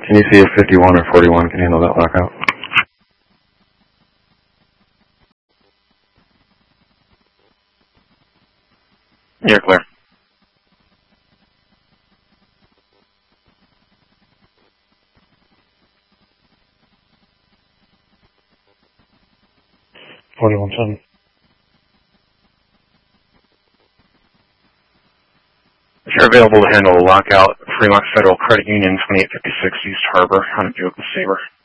Can you see if 51 or 41 can handle that lockout? You're clear. $41.7. If you're available to handle a lockout, Fremont Federal Credit Union, 2856 East Harbor, on a Buick LeSabre.